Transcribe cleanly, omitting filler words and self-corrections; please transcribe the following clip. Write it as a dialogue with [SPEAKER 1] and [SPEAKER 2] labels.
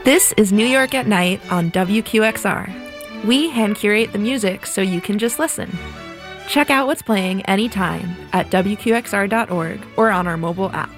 [SPEAKER 1] This is New York at Night on WQXR. We hand curate the music so you can just listen. Check out what's playing anytime at WQXR.org or on our mobile app.